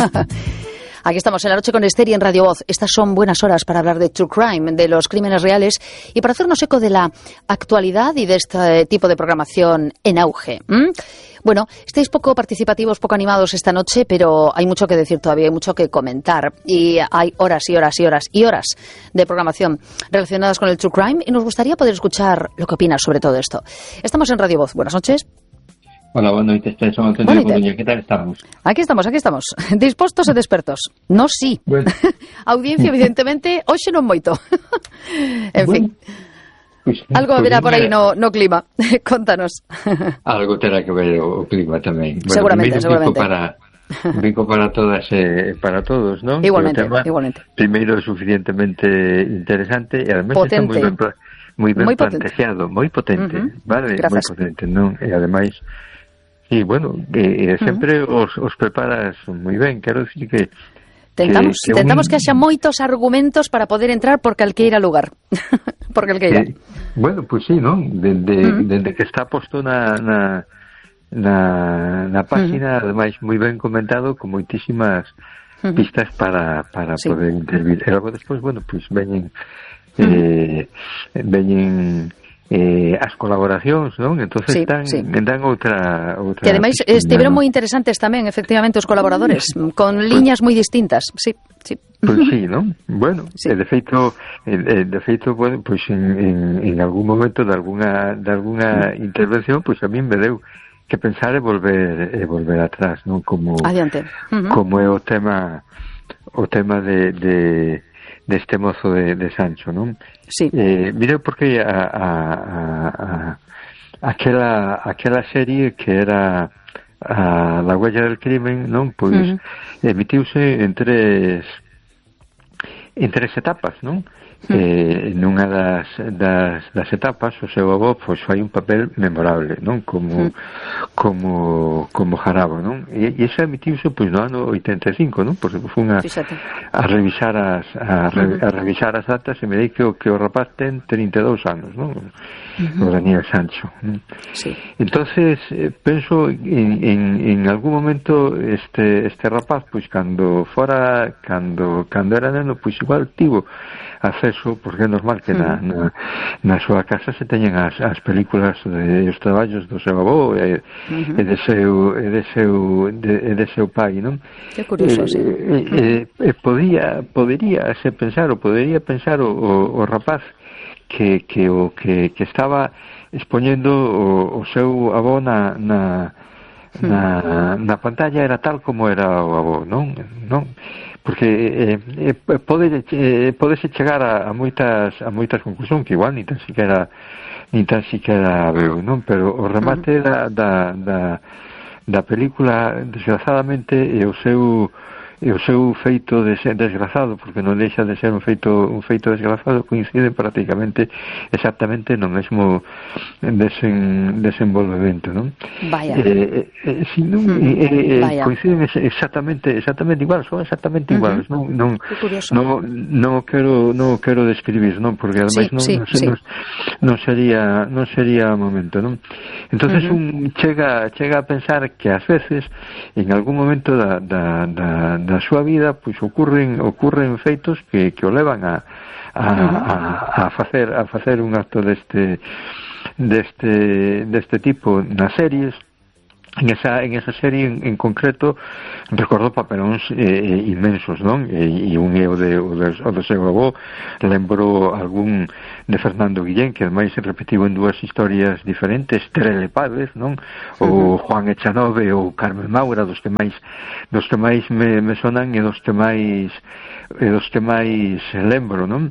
Aquí estamos en La Noche con Esther y en Radio Voz. Estas son buenas horas para hablar de True Crime, de los crímenes reales y para hacernos eco de la actualidad y de este tipo de programación en auge. Bueno, estáis poco participativos, poco animados esta noche, pero hay mucho que decir todavía, hay mucho que comentar. Y hay horas y horas y horas y horas de programación relacionadas con el True Crime y nos gustaría poder escuchar lo que opinas sobre todo esto. Estamos en Radio Voz. Buenas noches. Hola, buenas noches, somos Antonio de Coruña. ¿Qué tal estamos? Aquí estamos. Dispostos e despertos. No, sí. Bueno. Audiencia, evidentemente, hoxe non moito. En fin. Pues, algo haberá por aí no clima. Contanos. Algo terá que ver o clima tamén. Bueno, seguramente. Rico para todas para todos, ¿no? Igualmente. Primeiro, suficientemente interesante e además potente. Está moi ben planteado, moi potente, vale? Gracias. Moi potente, non? E ademais sí, bueno, sempre os preparas moi ben, quero dicir que Tentamos que haxa moitos argumentos para poder entrar por calqueira lugar. Por calqueira. Bueno, pues sí, ¿no? Dende que está posto na página, ademais moi ben comentado, con moitísimas pistas para poder intervir. E logo despois, bueno, pues veñen as colaboracións, non? Entonces dan outra que ademais estiveron moi interesantes tamén, efectivamente, os colaboradores, con liñas moi distintas. Sí. Pois sí, non? Bueno, sí. De feito, bueno, pois en algún momento de alguna intervención, pois a mí me deu que pensar e volver atrás, non? Como adiante. Como é o tema deste mozo de Sancho, non? Sí. Mira, porque aquela serie que era La huella del crimen, non? Pois emitiuse en tres etapas, non? Nunha das etapas o seu avó pois fai un papel memorable, non? Como Jarabo, non? E iso emitiuse pois no ano 85, non? Pois fun a revisar as datas e me dei que o rapaz ten 32 anos, non? O Daniel Sancho. Sí. Entonces penso en algún momento este rapaz pois cando era neno pois igual tivo acceso, porque é normal que na súa casa se teñen as películas dos traballos do seu avó e de seu pai, non? Que curioso, sí. Podería pensar o rapaz que estaba expoñendo o seu avó na pantalla era tal como era o avó, non? Porque podese chegar a moitas conclusións que igual nin tan siquiera veo, non? Pero o remate da película, desgrazadamente, e o seu feito de ser desgrazado, porque non deixa de ser un feito desgrazado, coincide prácticamente exactamente no mesmo desenvolvemento, non? Vaya. Coinciden exactamente igual, son exactamente iguales, non quero describir, non? Porque ademais non sería momento, non? Entonces un chega a pensar que ás veces en algún momento da súa vida pois ocurren feitos que o levan a facer un acto deste tipo nas series. En esa serie en concreto recordo papelóns inmensos, non? E un é o do seu avó, lembro algún de Fernando Guillén, que ademais se repetiu en dúas historias diferentes, Terele Pávez, non? O Juan Echanove ou Carmen Maura, dos que máis me sonan e dos que máis lembro, non?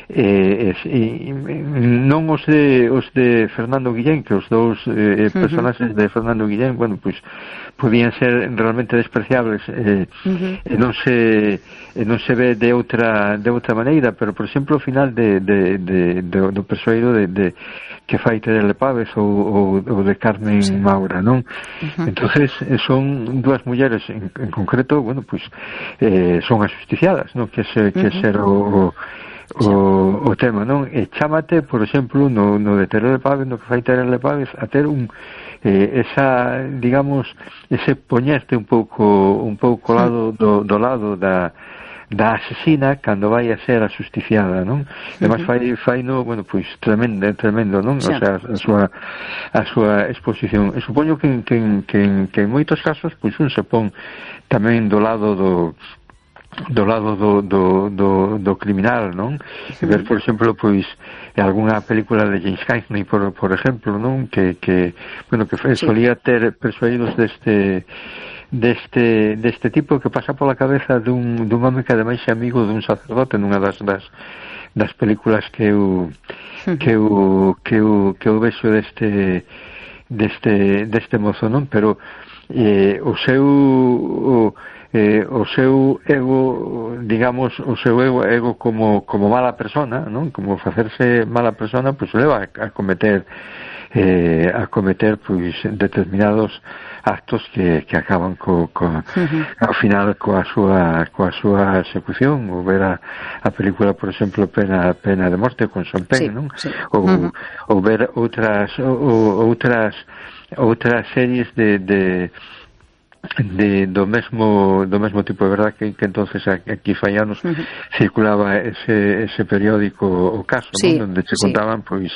Non os de Fernando Guillén, que os dous personaxes de Fernando Guillén, bueno, pois podían ser realmente despreciables e non se ve de outra maneira, pero por exemplo o final do persoeiro de que fai Terele Pávez ou de Carmen Maura, non? Entonces son dúas mulleres en concreto, bueno, pois son as justiciadas, non? Que ser o tema, non? E chámate, por exemplo, no de Terele Pávez, no que fai Terele Pávez, a ter esa, digamos, ese poñerte un pouco do lado da asesina cando vai a ser asusticiada, non? Además fai no, bueno, pois tremendo, non? Sí. O sea, a súa exposición. E supoño que en moitos casos pois un se pon tamén do lado do criminal, non? E ver, por exemplo, pois algunha película de James Cagney, por exemplo, non? Que solía ter persuadidos deste tipo que pasa pola cabeza dun home que ademais é amigo dun sacerdote nunha das películas que eu vexo deste mozo, non? Pero o seu ego, digamos, o seu ego como mala persona, non? Como facerse mala persona, pois leva a cometer pois determinados actos que acaban ao final coa súa execución. Ou ver a película, por exemplo, Pena de Morte con Sean Penn, non? Sí. Ou ver outras series do mesmo tipo. De verdad que entonces aquí fai anos circulaba ese periódico O Caso, sí, ¿no? Donde se contaban pois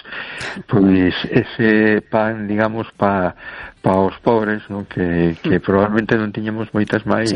ese pan, digamos, pa os pobres, ¿no? Que probablemente non tiñamos moitas máis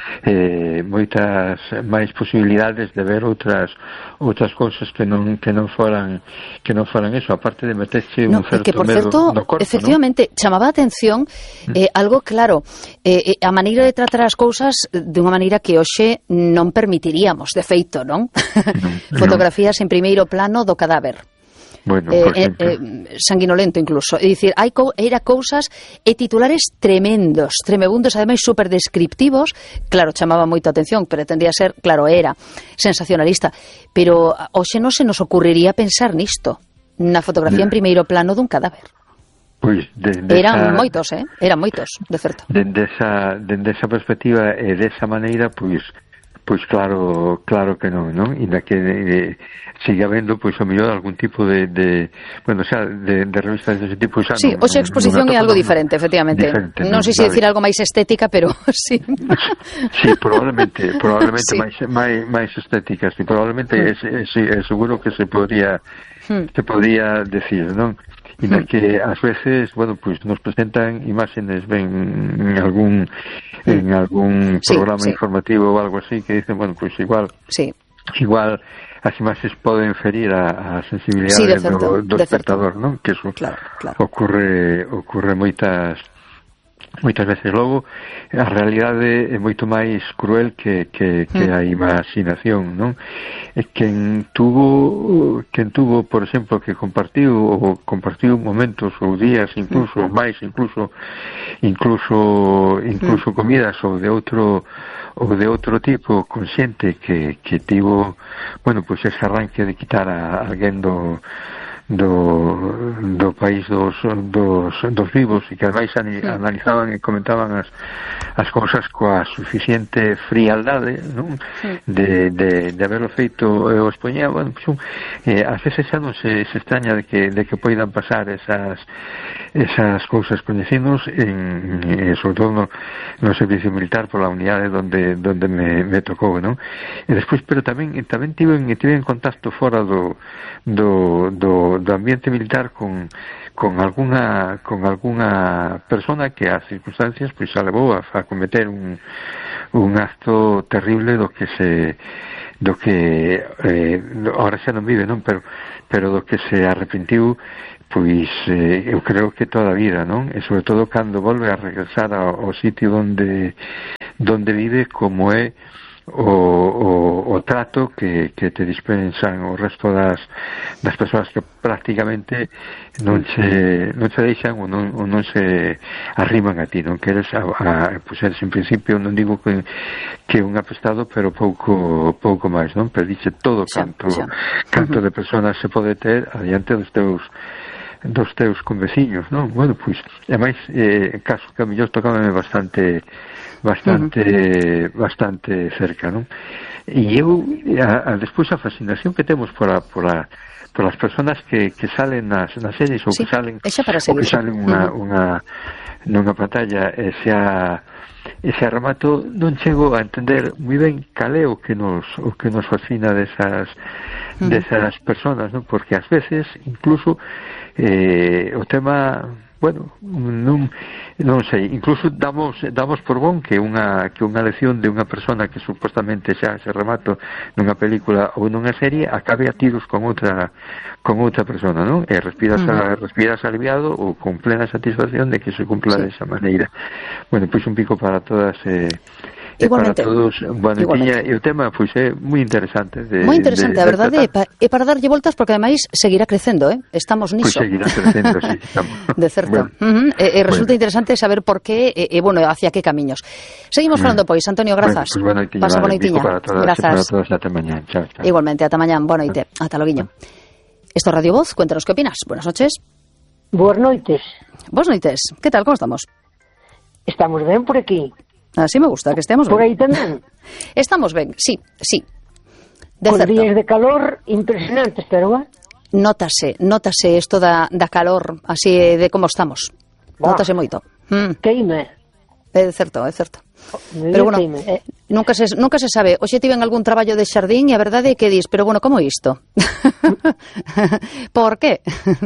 posibilidades de ver outras cousas que non foran eso, aparte de meterse un certo que, por certo, medo no corpo, efectivamente, ¿no? Chamaba a atención algo claro, a maneira de tratar as cousas de unha maneira que hoxe non permitiríamos, de feito, non? Fotografías en primeiro plano do cadáver. Bueno, sanguinolento incluso, é dicir, era cousas e titulares tremebundos, ademais super descriptivos. Claro, chamaba moito a atención, pretendía ser, claro, era sensacionalista, pero hoxe non se nos ocurriría pensar nisto, na fotografía en primeiro plano dun cadáver. Pois eran moitos, de certo. Dende esa perspectiva e desa maneira, pois claro que non? E na que sigue habendo, pois, o mellor algún tipo de revistas dese tipo. Sí, hoxe a exposición é algo diferente, efectivamente. Non sei se decir algo máis estética, pero sí. Sí, probablemente sí. máis estéticas, e probablemente seguro que se podría decir, non? E na que ás veces, bueno, pois nos presentan imágenes en algún programa informativo ou algo así, que dicen, bueno, pois igual as imaxes poden ferir a sensibilidade do espectador, non? Que eso ocurre moitas veces. Logo, a realidade é moito máis cruel que a imaginación, non? E quen tuvo, por exemplo, que compartiu momentos ou días, incluso comidas ou de outro tipo, consciente que tivo, bueno, pois ese arranque de quitar a alguén do país dos vivos, e que ademais analizaban e comentaban as cousas coa suficiente frialdade, non? De haberlo feito e o expoñía. Bueno, pues, ás veces xa non se extraña de que poidan pasar esas cousas coñecidos sobre todo no servicio militar, pola unidade donde me tocou, non? E despois, pero tamén tiven contacto fora do ambiente militar con alguna persona que as circunstancias pois a levou a cometer un acto terrible do que ahora xa non vive, non? Pero do que se arrepentiu, pois eu creo que toda a vida, non? E sobre todo cando volve a regresar ao sitio donde vive, como é o trato que te dispensan o resto das persoas que prácticamente non se deixan ou non se arriman a ti, non queres pois eres en principio, non digo que un apestado, pero pouco máis, non? Pero dice todo canto de persoas se pode ter adiante dos teus conveciños, non? Bueno, pois, ademais, caso que a mellor tocábame bastante bastante cerca, non? E eu despois a fascinación que temos por as persoas que salen nas series ou que salen nunha pantalla ese remato non chego a entender moi ben cal é o que nos fascina desas persoas, non? Porque ás veces incluso o tema, bueno, non sei, incluso damos por bon que unha lección de unha persona que supostamente xa se remato nunha película ou nunha serie acabe a tiros con outra persona, non? E respiras aliviado ou con plena satisfacción de que se cumpla desa maneira. Bueno, pois un pico para todas igualmente, para todos. Bueno, e o tema pois é moi interesante moi interesante, a verdade, é para darlle voltas porque ademais seguirá crecendo, estamos niso. Pois seguirá crecendo, sí, estamos. De certo. Bueno. Resulta interesante saber por qué bueno, hacia que camiños. Seguimos falando pois, Antonio, grazas. Bueno, pues pasa boa noitiña. Grazas. Para todos, ata mañá. Chao. Igualmente, ata mañá, boa noite. Ata loguiño. Esto es Radio Voz, cuéntanos qué opinas. Buenas noches. Boas noites. Boas noites. ¿Qué tal? ¿Cómo estamos? Estamos ben por aquí. Así me gusta, que estemos ben. Por aí tamén? Estamos ben, sí. De con certo. días de calor impresionantes, pero Nótase isto da calor, así de como estamos. Nótase moito. Queime. É certo. Pero bueno, nunca se sabe. Hoxe tiven algún traballo de xardín e a verdade é que dis, pero bueno, como isto? Por qué?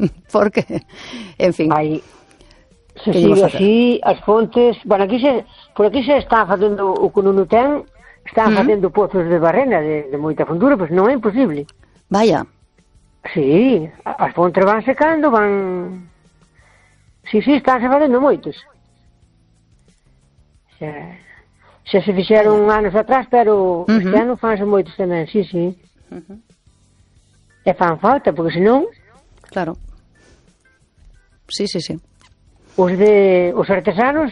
En fin. Aí, se sigue así, as fontes... Bueno, por aquí se está facendo o que non ten, están facendo pozos de barrena de moita fondura, pois non é imposible. Vaya. Sí, as fontes van secando, van... Sí, están se facendo moitos. Xa se fixeron anos atrás, pero este ano fanse moitos tamén, sí. E fan falta, porque senón... Claro. Sí. Os artesanos,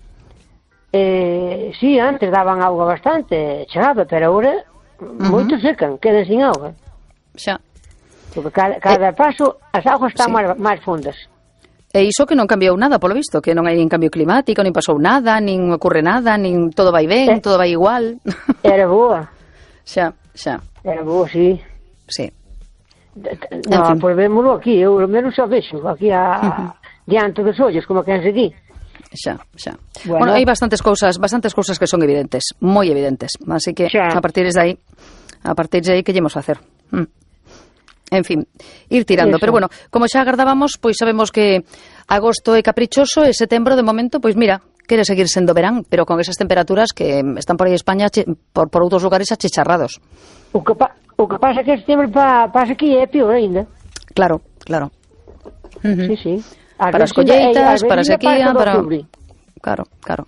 sí, antes daban auga bastante, chegaba, pero agora moitos secan, quedan sin auga. Xa. Porque cada paso as augas están máis fondas. E iso que non cambiou nada, polo visto, que non hai nin cambio climático, nin pasou nada, nin ocurre nada, nin todo vai ben, todo vai igual. Era boa. Xa. Era boa, sí. Sí. No, pois vémolo aquí, eu ao menos xa vexo, aquí diante dos ollos, como quen se di. Xa. Bueno, hai bastantes cousas que son evidentes, moi evidentes, así que a partir de aí que llemos a hacer. En fin, ir tirando. Eso. Pero bueno, como xa agardábamos, pois sabemos que agosto é caprichoso e setembro, de momento, pois mira, quere seguir sendo verán, pero con esas temperaturas que están por aí en España, por outros lugares achicharrados. O que pasa que setembro pasa aquí é pior ainda. Claro. Sí. Para as colleitas, para a sequía, para... Claro.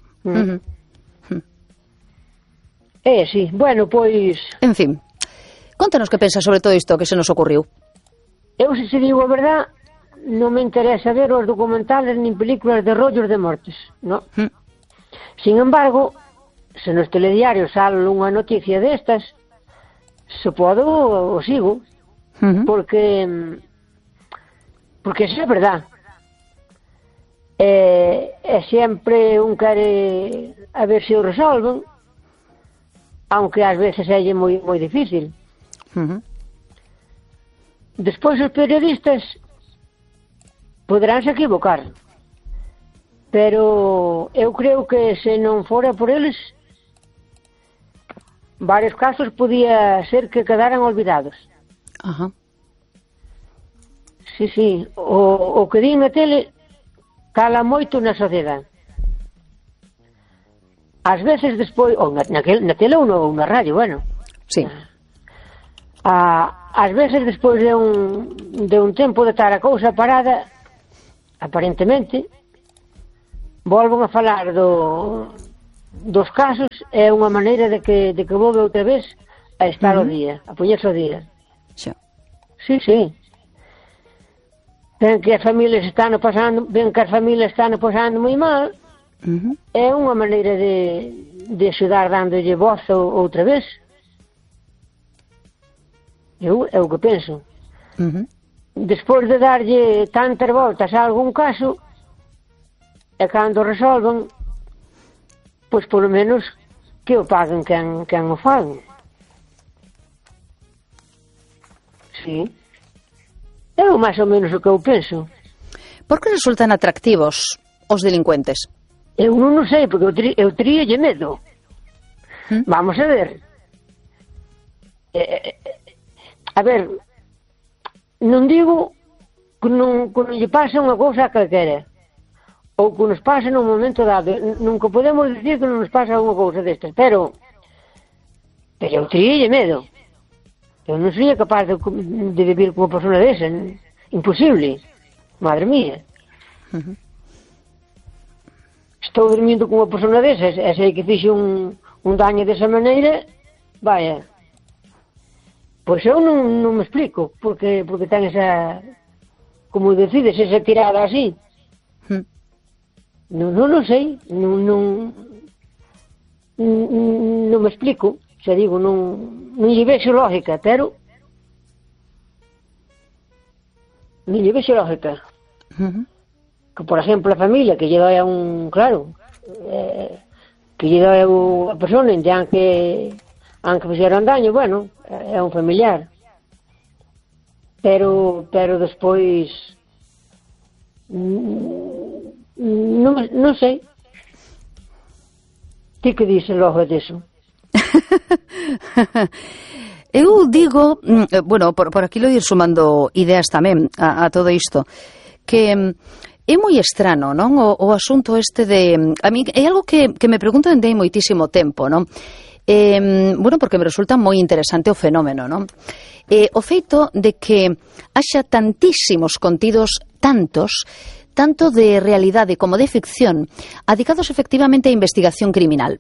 Sí. Bueno, pois... En fin. Contanos que pensas sobre todo isto que se nos ocurriu. Eu, se digo a verdad, non me interesa ver os documentales nin películas de rollos de mortes, non? Sin embargo, se nos telediarios sale unha noticia destas, se podo, o sigo, porque é verdad. É sempre un quere a ver se o resolven, aunque ás veces é moi difícil. Despois os periodistas poderánse equivocar, pero eu creo que se non fora por eles, varios casos podía ser que quedaran olvidados. Sí, o que din na tele cala moito na sociedade. Ás veces despois, ou na tele ou na radio, bueno. Sí. Ás veces despois de un tempo de estar a cousa parada, aparentemente, volven a falar dos casos, é unha maneira de que volve outra vez a estar ao día, a poñerse ao día. Xa. Sí. Ven que as familias están pasando moi mal, é unha maneira de axudar dándolle voz outra vez. É o que penso. Despois de darlle tantas voltas a algún caso, e cando resolven, pois polo menos que o paguen quen o fan. Sí. É o máis ou menos o que eu penso. Por que resultan atractivos os delincuentes? Eu non sei, porque eu teríalle medo. Vamos a ver. A ver, non digo que non lle pase unha cousa a calquera, ou que nos pase nun momento dado. Nunca podemos dicir que non nos pasa unha cousa destas, pero eu teríalle medo. Eu non sería capaz de vivir con unha persona desa. Imposible. Madre mía. Estou dormindo con unha persona desa, e sei que fixe un daño desa maneira, vaya. Pois eu non me explico porque ten esa, como decides, esa tirada así. Non sei, non me explico, xa digo, non lle vexo lógica, pero non lle vexo lógica. Que, por exemplo, a familia que lle doi a un, claro, que lle doi a persona, aunque fixeron daño, bueno, é un familiar. Pero despois non sei. Ti que dices logo disso? Eu digo, bueno, por aquí lo ir sumando ideas tamén a todo isto, que é moi estrano, non? O asunto este de... A mí é algo que me pregunto dende hai moitísimo tempo, non? Bueno, porque me resulta moi interesante o fenómeno, non? O feito de que haxa tantísimos contidos, tanto de realidade como de ficción, adicados efectivamente á investigación criminal.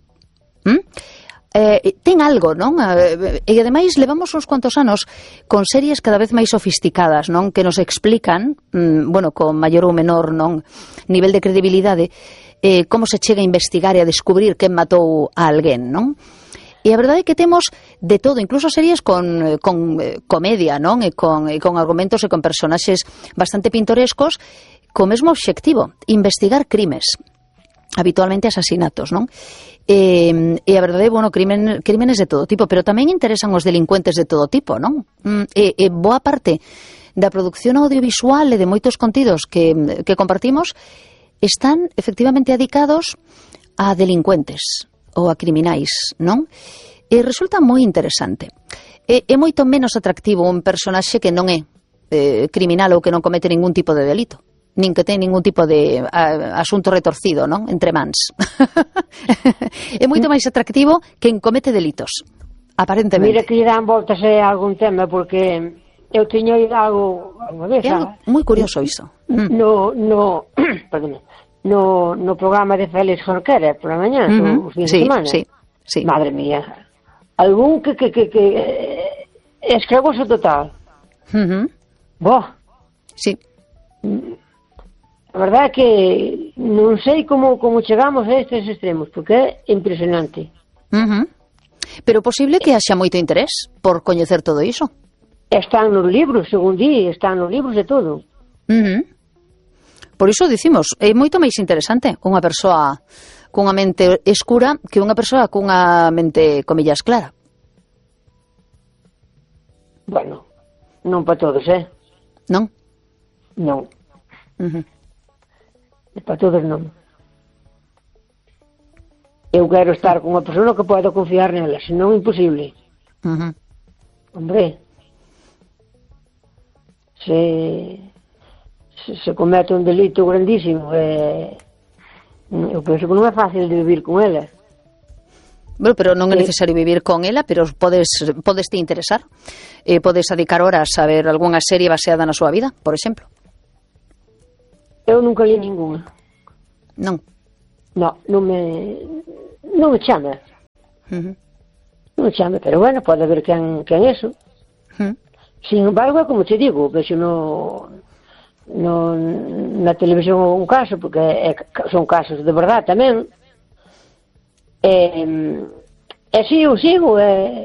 Ten algo, non? E ademais levamos uns cuantos anos con series cada vez máis sofisticadas, non? Que nos explican, bueno, con maior ou menor, non, nivel de credibilidade, como se chega a investigar e a descubrir quen matou a alguén, non? E a verdade é que temos de todo, incluso series con comedia, non? E con argumentos e con personaxes bastante pintorescos, co mesmo obxectivo, investigar crimes, habitualmente asasinatos, non? E a verdade, bueno, crímenes de todo tipo, pero tamén interesan os delincuentes de todo tipo, non? E boa parte da produción audiovisual e de moitos contidos que compartimos están efectivamente adicados a delincuentes ou a criminais, non? E resulta moi interesante. É moito menos atractivo un personaxe que non é criminal ou que non comete ningún tipo de delito, nin que ten ningún tipo de asunto retorcido, non? Entre mans. É moito máis atractivo quen comete delitos, aparentemente. Mira que lle dan voltas a algún tema, porque eu teño oído algo unha vez. É algo moi curioso iso. No programa de Félix Jorquera por a mañá, os fins de semana. Sí. Madre mía. Algún que escravoso total. Boh. Sí. A verdade é que non sei como chegamos a estes extremos, porque é impresionante. Pero posible que haxa moito interés por coñecer todo iso. Están nos libros, según di, están nos libros de todo. Por iso dicimos, é moito máis interesante unha persoa cunha mente escura que unha persoa cunha mente, comillas, clara. Bueno, non para todos, Non? Non. Para todos non. Eu quero estar con unha persona que poida confiar nela, senón imposible. Hombre, se comete un delito grandísimo, eu penso que non é fácil de vivir con ela. Bueno, pero non é necesario vivir con ela, pero podes te interesar. Podes dedicar horas a ver algunha serie baseada na súa vida, por exemplo. Eu nunca li ninguna. Non? Non me chama. Non me chama, pero bueno, pode haber quen eso. Sin embargo, como te digo, vexo na televisión un caso, porque son casos de verdade tamén. Si, eu sigo,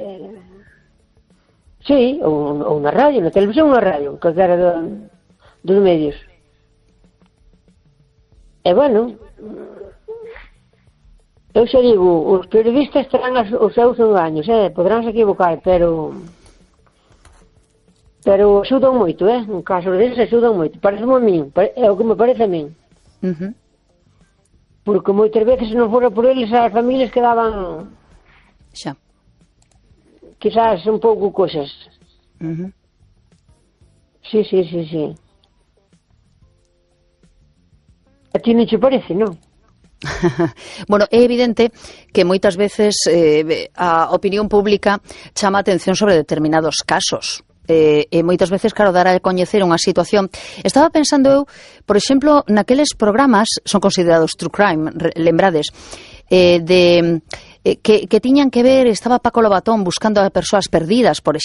sí, ou na radio, na televisión ou na radio, calquera dos medios. E bueno, Eu xa digo, os periodistas terán os seus engaños, poderán se equivocar, pero axudan moito, en caso deles axudan moito, parece-me a min, é o que me parece a min. Porque moitas veces se non fora por eles as familias quedaban xa quizás un pouco cosas. Sí. A ti non che parece, non? Bueno, é evidente que moitas veces a opinión pública chama a atención sobre determinados casos. E moitas veces, claro, dar a coñecer unha situación. Estaba pensando eu, por exemplo, naqueles programas, son considerados true crime, lembrades, que tiñan que ver, estaba Paco Lobatón buscando a persoas perdidas, por